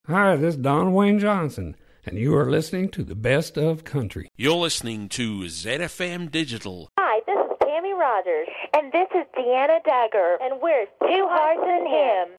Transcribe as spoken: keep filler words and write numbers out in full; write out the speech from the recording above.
Hi, this is Don Wayne Johnson, and you are listening to the Best of Country. You're listening to Z F M Digital. Hi, this is Tammy Rogers. And this is Deanna Dagger. And we're Two Hearts in Him.